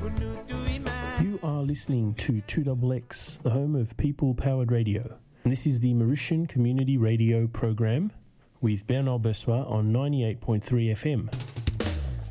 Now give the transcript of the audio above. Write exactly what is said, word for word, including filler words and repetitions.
You are listening to two X X, the home of people-powered radio. And this is the Mauritian Community Radio program with Bernard Bessois on ninety-eight point three F M.